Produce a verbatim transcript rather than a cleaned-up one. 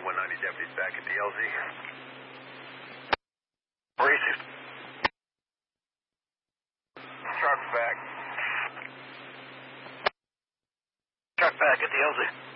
one ninety deputies back at the L Z. Received. Truck back. Truck back at the L Z.